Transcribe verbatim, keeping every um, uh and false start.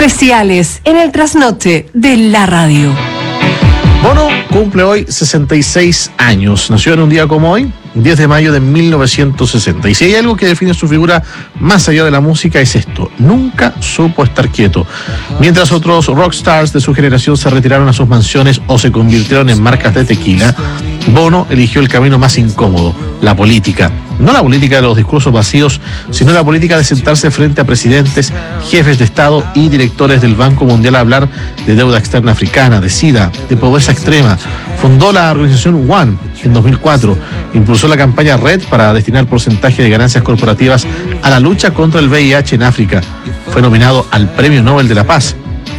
Especiales en el trasnoche de la radio. Bono cumple hoy sesenta y seis años. Nació en un día como hoy, diez de mayo de mil novecientos sesenta. Y si hay algo que define su figura más allá de la música es esto: nunca supo estar quieto. Mientras otros rockstars de su generación se retiraron a sus mansiones o se convirtieron en marcas de tequila, Bono eligió el camino más incómodo, la política. No la política de los discursos vacíos, sino la política de sentarse frente a presidentes, jefes de Estado y directores del Banco Mundial a hablar de deuda externa africana, de SIDA, de pobreza extrema. Fundó la organización One en dos mil cuatro, impulsó la campaña Red para destinar porcentaje de ganancias corporativas a la lucha contra el V I H en África. Fue nominado al Premio Nobel de la Paz